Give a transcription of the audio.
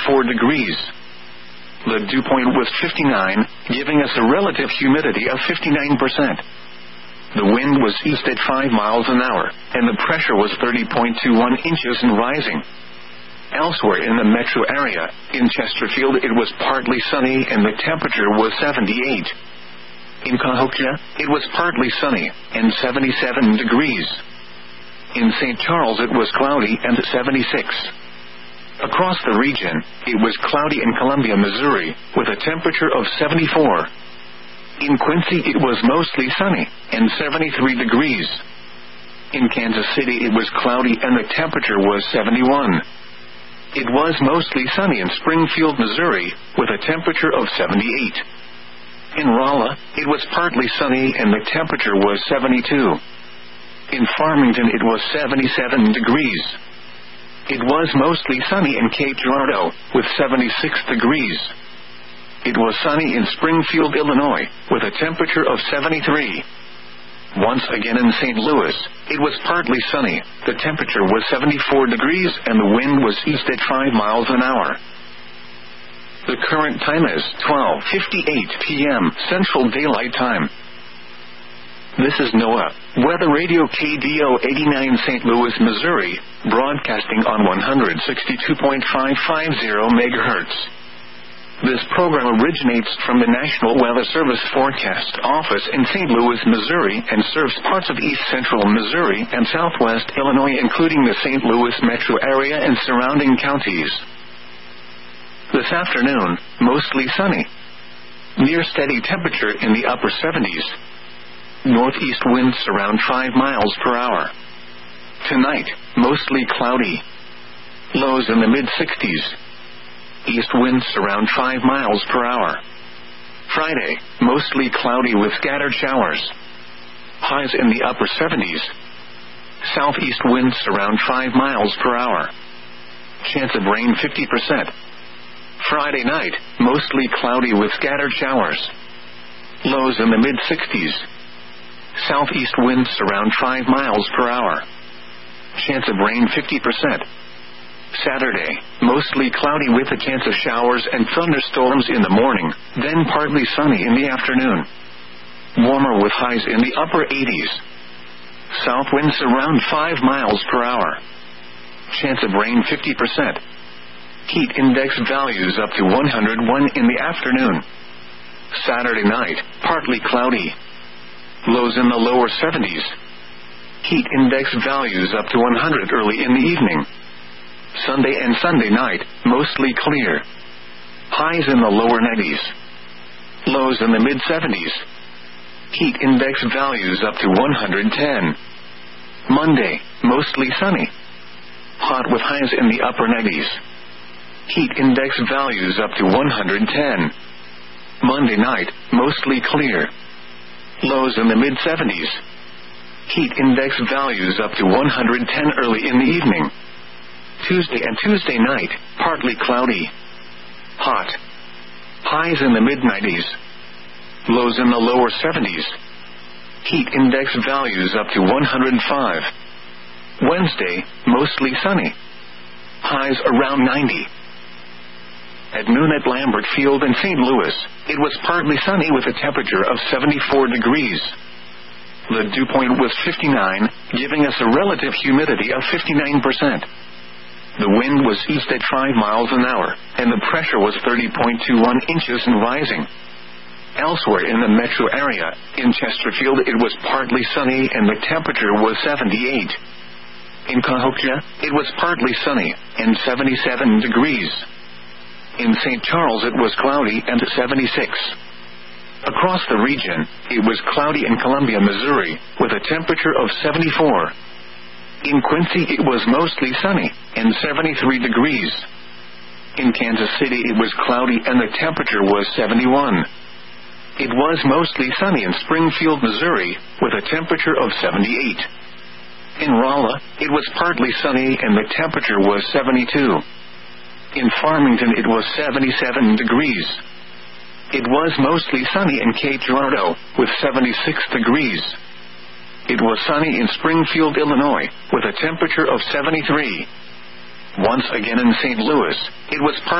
74 degrees. The dew point was 59, giving us a relative humidity of 59%. The wind was east at 5 miles an hour, and the pressure was 30.21 inches and rising. Elsewhere in the metro area, in Chesterfield it was partly sunny and the temperature was 78. In Cahokia, it was partly sunny, and 77 degrees. In St. Charles it was cloudy and 76. Across the region, it was cloudy in Columbia, Missouri, with a temperature of 74. In Quincy it was mostly sunny, and 73 degrees. In Kansas City it was cloudy and the temperature was 71. It was mostly sunny in Springfield, Missouri, with a temperature of 78. In Rolla, it was partly sunny and the temperature was 72. In Farmington it was 77 degrees. It was mostly sunny in Cape Girardeau, with 76 degrees. It was sunny in Springfield, Illinois, with a temperature of 73. Once again in St. Louis, it was partly sunny, the temperature was 74 degrees and the wind was east at 5 miles an hour. The current time is 12:58 p.m. Central Daylight Time. This is NOAA, Weather Radio KDO 89 St. Louis, Missouri, broadcasting on 162.550 MHz. This program originates from the National Weather Service Forecast Office in St. Louis, Missouri, and serves parts of east central Missouri and southwest Illinois, including the St. Louis metro area and surrounding counties. This afternoon, mostly sunny. Near steady temperature in the upper 70s. Northeast winds around 5 miles per hour. Tonight, mostly cloudy. Lows in the mid-60s. East winds around 5 miles per hour. Friday, mostly cloudy with scattered showers. Highs in the upper 70s. Southeast winds around 5 miles per hour. Chance of rain 50%. Friday night, mostly cloudy with scattered showers. Lows in the mid-60s. Southeast winds around 5 miles per hour. Chance of rain 50%. Saturday, mostly cloudy with a chance of showers and thunderstorms in the morning, then partly sunny in the afternoon. Warmer with highs in the upper 80s. South winds around 5 miles per hour. Chance of rain 50%. Heat index values up to 101 in the afternoon. Saturday night, partly cloudy. Lows in the lower 70s. Heat index values up to 100 early in the evening. Sunday and Sunday night, mostly clear. Highs in the lower 90s. Lows in the mid-70s. Heat index values up to 110. Monday, mostly sunny. Hot with highs in the upper 90s. Heat index values up to 110. Monday night, mostly clear. Lows in the mid-70s. Heat index values up to 110 early in the evening. Tuesday and Tuesday night, partly cloudy. Hot. Highs in the mid-90s. Lows in the lower 70s. Heat index values up to 105. Wednesday, mostly sunny. Highs around 90. At noon at Lambert Field in St. Louis, it was partly sunny with a temperature of 74 degrees. The dew point was 59, giving us a relative humidity of 59%. The wind was east at 5 miles an hour, and the pressure was 30.21 inches and rising. Elsewhere in the metro area, in Chesterfield it was partly sunny and the temperature was 78. In Cahokia, it was partly sunny, and 77 degrees. In St. Charles it was cloudy and 76. Across the region, it was cloudy in Columbia, Missouri, with a temperature of 74. In Quincy it was mostly sunny, and 73 degrees. In Kansas City it was cloudy and the temperature was 71. It was mostly sunny in Springfield, Missouri, with a temperature of 78. In Rolla, it was partly sunny and the temperature was 72. In Farmington it was 77 degrees. It was mostly sunny in Cape Girardeau, with 76 degrees. It was sunny in Springfield, Illinois, with a temperature of 73. Once again in St. Louis, it was partly